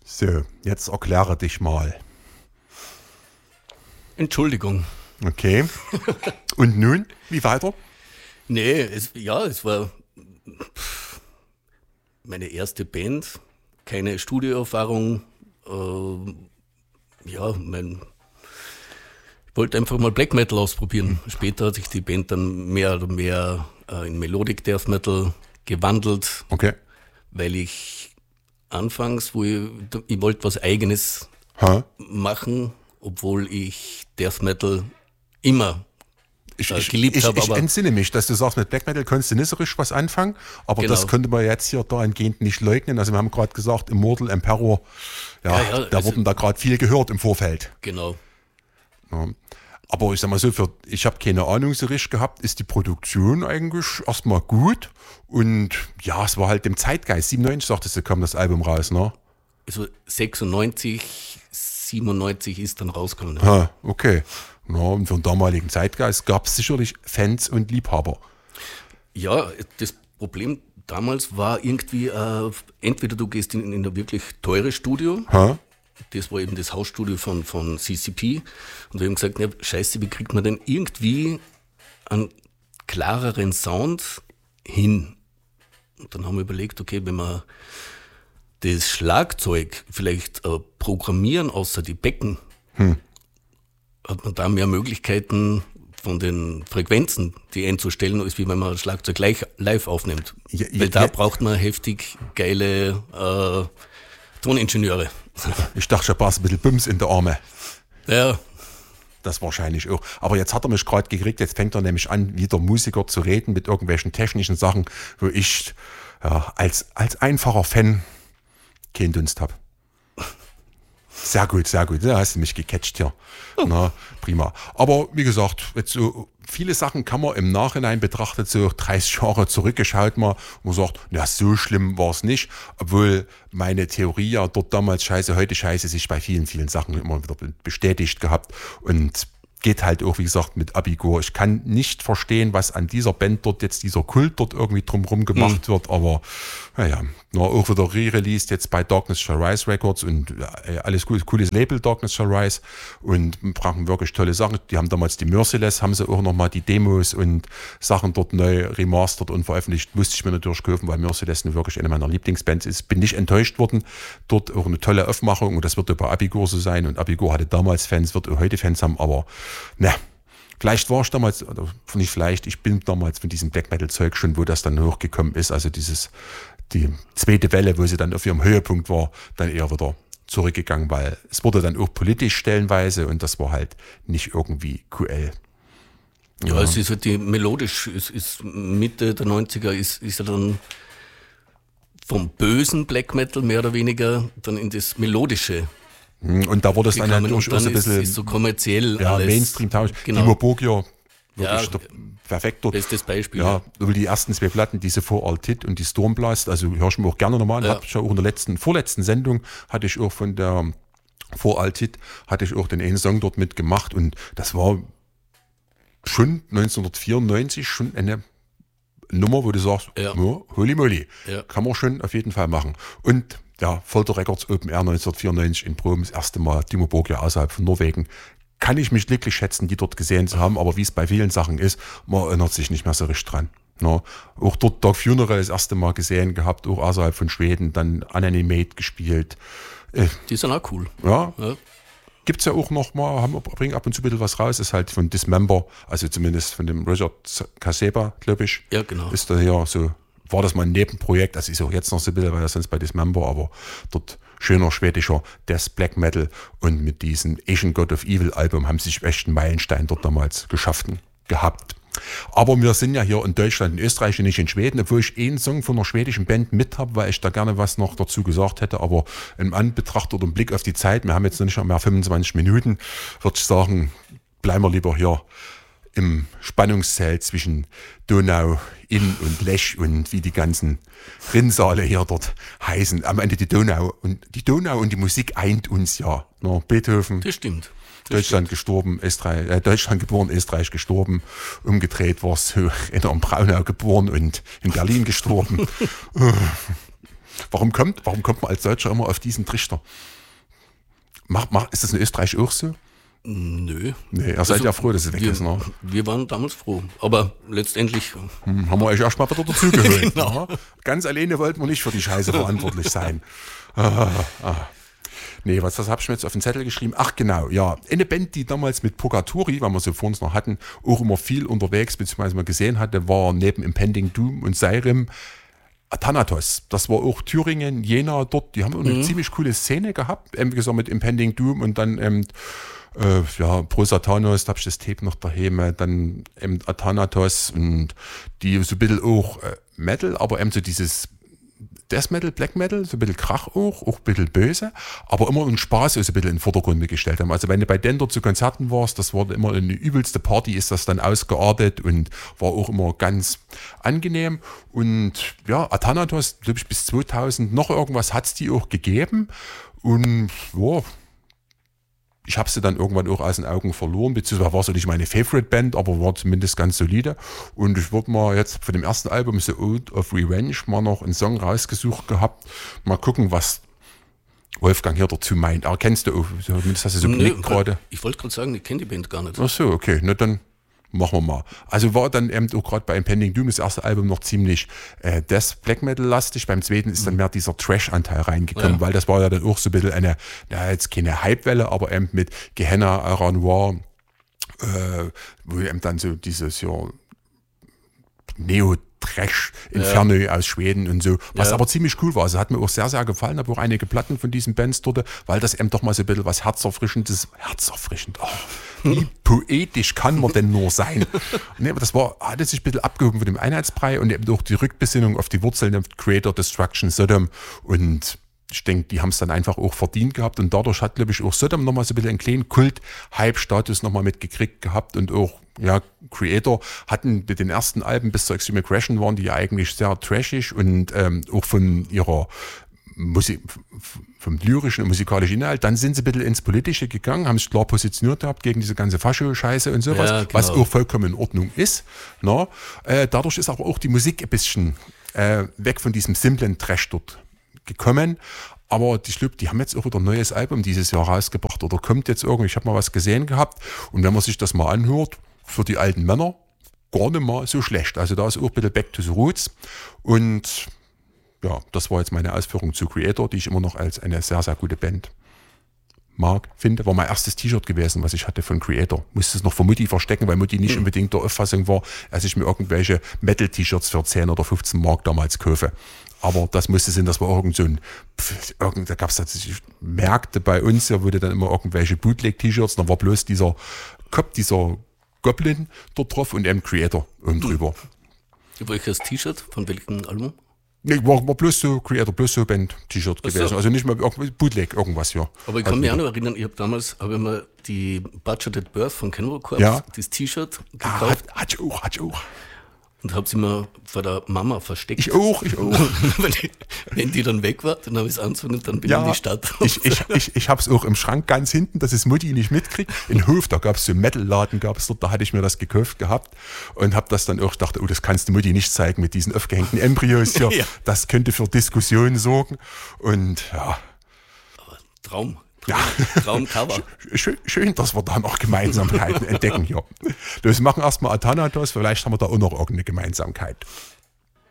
So, jetzt erkläre dich mal. Entschuldigung. Okay. Und nun, wie weiter? Nee, es war meine erste Band, keine Studioerfahrung. Ich wollte einfach mal Black Metal ausprobieren. Später hat sich die Band dann mehr oder mehr in Melodic Death Metal gewandelt, Okay. weil ich anfangs, ich wollte was Eigenes machen, obwohl ich Death Metal immer geliebt habe. Ich entsinne mich, dass du sagst, mit Black Metal konntest du nicht so richtig was anfangen, aber Genau. das könnte man jetzt hier dahingehend nicht leugnen. Also wir haben gerade gesagt, Immortal Emperor, da wurden da gerade viel gehört im Vorfeld. Genau. Ja. Aber ich sag mal so, ich habe keine Ahnung so richtig gehabt, ist die Produktion eigentlich erstmal gut und ja, es war halt im Zeitgeist. 97, sagtest du, kam das Album raus, ne? Also 96, 97 ist dann rausgekommen. Ja. Ha, okay. Ja, und für den damaligen Zeitgeist gab es sicherlich Fans und Liebhaber. Ja, das Problem damals war irgendwie, entweder du gehst in ein wirklich teures Studio, das war eben das Hausstudio von CCP, und wir haben gesagt, ja, scheiße, wie kriegt man denn irgendwie einen klareren Sound hin? Und dann haben wir überlegt, okay, wenn wir das Schlagzeug vielleicht programmieren, außer die Becken, hat man da mehr Möglichkeiten von den Frequenzen, die einzustellen, als wie wenn man das Schlagzeug gleich live aufnimmt. Weil da braucht man heftig geile Toningenieure. Ich dachte schon, passt ein bisschen Bums in der Arme. Ja. Das wahrscheinlich auch. Aber jetzt hat er mich gerade gekriegt, jetzt fängt er nämlich an, wieder Musiker zu reden mit irgendwelchen technischen Sachen, wo ich als einfacher Fan keinen Dunst habe. Sehr gut, da hast du mich gecatcht hier. Oh. Na, prima. Aber wie gesagt, jetzt so viele Sachen kann man im Nachhinein betrachtet, so 30 Jahre zurückgeschaut mal, und man sagt, ja, so schlimm war es nicht, obwohl meine Theorie ja dort damals scheiße, heute scheiße sich bei vielen, vielen Sachen immer wieder bestätigt gehabt und geht halt auch, wie gesagt, mit Abigor. Ich kann nicht verstehen, was an dieser Band dort jetzt, dieser Kult dort irgendwie drumherum gemacht wird, aber naja, nur auch wieder re-released jetzt bei Darkness Shall Rise Records und alles gut, cooles Label Darkness Shall Rise und brachen wirklich tolle Sachen. Die haben damals die Merciless, haben sie auch nochmal die Demos und Sachen dort neu remastert und veröffentlicht. Musste ich mir natürlich kaufen, weil Merciless wirklich eine meiner Lieblingsbands ist. Bin nicht enttäuscht worden. Dort auch eine tolle Aufmachung und das wird bei Abigor so sein und Abigor hatte damals Fans, wird auch heute Fans haben, aber ne, vielleicht war ich damals, oder nicht vielleicht, ich bin damals von diesem Black Metal Zeug schon, wo das dann hochgekommen ist, also die zweite Welle, wo sie dann auf ihrem Höhepunkt war, dann eher wieder zurückgegangen, weil es wurde dann auch politisch stellenweise und das war halt nicht irgendwie QL. Ja, es ist halt melodisch, es ist Mitte der 90er ist ja dann vom bösen Black Metal mehr oder weniger dann in das Melodische. Und da wurde es dann natürlich auch so ein bisschen ist so kommerziell alles. Mainstream-tauglich. Genau. Timo Borgir, wirklich Ja, perfekt dort. Bestes Beispiel. Ja, die ersten zwei Platten, diese For All Tit und die Stormblast, also höre ich mir auch gerne nochmal an. Ja. Hab ich auch in der vorletzten Sendung hatte ich auch von der For All Tit, hatte ich auch den einen Song dort mitgemacht und das war schon 1994 schon eine Nummer, wo du sagst, Ja. holy moly, Ja. kann man schon auf jeden Fall machen. Und ja, Folter Records Open Air 1994 in Proben, das erste Mal Timo Borgir außerhalb von Norwegen. Kann ich mich glücklich schätzen, die dort gesehen zu haben, aber wie es bei vielen Sachen ist, man erinnert sich nicht mehr so richtig dran. Ja, auch dort Dark Funeral das erste Mal gesehen gehabt, auch außerhalb von Schweden, dann Unanimate gespielt. Die sind auch cool. Ja, Ja. gibt's ja auch noch mal, bringen ab und zu ein bisschen was raus, ist halt von Dismember, also zumindest von dem Richard Kaseba, glaube ich. Ja, genau. Ist da hier so, war das mal ein Nebenprojekt, das ist auch jetzt noch so ein bisschen, weil das sonst bei Dismember, aber dort schöner schwedischer Death Black Metal und mit diesem Asian God of Evil Album haben sie sich echt einen Meilenstein dort damals geschaffen gehabt. Aber wir sind ja hier in Deutschland, in Österreich und nicht in Schweden, obwohl ich einen Song von einer schwedischen Band mit habe, weil ich da gerne was noch dazu gesagt hätte, aber im Anbetracht oder im Blick auf die Zeit, wir haben jetzt noch nicht mehr 25 Minuten, würde ich sagen, bleiben wir lieber hier im Spannungszelt zwischen Donau, Inn und Lech und wie die ganzen Rinnsale hier dort heißen. Am Ende die Donau und die Musik eint uns ja. Ne? Beethoven, Das stimmt. Deutschland gestorben, Deutschland geboren, Österreich gestorben. Umgedreht war es so in Braunau geboren und in Berlin gestorben. Warum kommt man als Deutscher immer auf diesen Trichter? Ist das in Österreich auch so? Nö. Nee, ihr seid ja froh, dass es weg ist. Ne? Wir waren damals froh, aber letztendlich... haben wir euch erstmal wieder dazugeholt. Genau. Ne? Ganz alleine wollten wir nicht für die Scheiße verantwortlich sein. Nee, das habe ich mir jetzt auf den Zettel geschrieben. Ach genau, ja. Eine Band, die damals mit Purgatory, weil wir sie vor uns noch hatten, auch immer viel unterwegs, beziehungsweise mal gesehen hatte, war neben Impending Doom und Seirim Thanatos. Das war auch Thüringen, Jena dort. Die haben eine ziemlich coole Szene gehabt. Wie gesagt, mit Impending Doom und dann Pro Satanos, da habe ich das Tape noch daheim, dann Thanatos und die so ein bisschen auch Metal, aber so dieses Death Metal, Black Metal, so ein bisschen Krach auch ein bisschen böse, aber immer einen Spaß so ein bisschen in den Vordergrund mitgestellt haben. Also wenn du bei Dender zu Konzerten warst, das war immer eine übelste Party, ist das dann ausgeartet und war auch immer ganz angenehm. Und ja, Athanatos, glaube ich, bis 2000 noch irgendwas hat es die auch gegeben. Und ja, ich habe sie dann irgendwann auch aus den Augen verloren, beziehungsweise war so nicht meine Favorite-Band, aber war zumindest ganz solide. Und ich würde mal jetzt von dem ersten Album, The Ode of Revenge, mal noch einen Song rausgesucht gehabt. Mal gucken, was Wolfgang hier dazu meint. Aber kennst du auch, zumindest hast du so genickt gerade. Ich wollte gerade sagen, ich kenne die Band gar nicht. Ach so, okay, na dann machen wir mal. Also war dann eben auch gerade bei Impending Doom das erste Album noch ziemlich Death Black Metal lastig. Beim zweiten ist dann mehr dieser Trash-Anteil reingekommen, weil das war ja dann auch so ein bisschen eine, jetzt keine Hypewelle, aber eben mit Gehenna, Ara Noir, wo eben dann so dieses Neo-Trash Inferno aus Schweden und so, was aber ziemlich cool war. Also hat mir auch sehr, sehr gefallen. Habe auch einige Platten von diesen Bands dort, weil das eben doch mal so ein bisschen was Herzerfrischendes, wie poetisch kann man denn nur sein? Nee, aber das hatte sich ein bisschen abgehoben von dem Einheitsbrei und eben auch die Rückbesinnung auf die Wurzeln der Creator, Destruction, Sodom und ich denke, die haben es dann einfach auch verdient gehabt und dadurch hat, glaube ich, auch Sodom nochmal so ein bisschen einen kleinen Kult-Hype-Status nochmal mitgekriegt gehabt und auch, Creator hatten mit den ersten Alben bis zur Extreme Aggression waren die ja eigentlich sehr trashig und auch von ihrer vom lyrischen und musikalischen Inhalt, dann sind sie ein bisschen ins Politische gegangen, haben sich klar positioniert gehabt gegen diese ganze Fascho-Scheiße und sowas, was auch vollkommen in Ordnung ist. Na? Dadurch ist aber auch die Musik ein bisschen weg von diesem simplen Trash dort gekommen. Aber die haben jetzt auch wieder ein neues Album dieses Jahr rausgebracht oder kommt jetzt irgendwie, ich habe mal was gesehen gehabt und wenn man sich das mal anhört, für die alten Männer gar nicht mal so schlecht. Also da ist auch ein bisschen Back to the Roots und ja, das war jetzt meine Ausführung zu Creator, die ich immer noch als eine sehr, sehr gute Band finde. War mein erstes T-Shirt gewesen, was ich hatte von Creator. Musste es noch von Mutti verstecken, weil Mutti nicht unbedingt der Auffassung war, dass ich mir irgendwelche Metal-T-Shirts für 10 oder 15 Mark damals kaufe. Aber das musste sein, das war da gab es tatsächlich Märkte bei uns, da wurde dann immer irgendwelche Bootleg-T-Shirts, da war bloß dieser Goblin dort drauf und eben Creator oben drüber. Welches T-Shirt? Von welchem Album? Nee, war bloß so Creator, bloß so Band-T-Shirt gewesen. Also nicht mal Bootleg, irgendwas, ja. Aber ich kann mich auch noch erinnern, ich habe mir die Budgeted Birth von Cannibal Corpse, das T-Shirt gekauft. Hat ich auch. Und habe sie mir vor der Mama versteckt. Ich auch. Wenn die dann weg war, dann habe ich es angezogen und dann bin ich in die Stadt. Ich habe es auch im Schrank ganz hinten, dass es Mutti nicht mitkriegt. In Hof, da gab es so einen Metal-Laden, da hatte ich mir das gekauft gehabt und habe das dann auch gedacht, das kannst du Mutti nicht zeigen mit diesen aufgehängten Embryos hier. Ja. Das könnte für Diskussionen sorgen. Und ja. Aber Traumcover. Schön, dass wir da noch Gemeinsamkeiten entdecken hier. Wir machen erstmal Athanatos, vielleicht haben wir da auch noch irgendeine Gemeinsamkeit.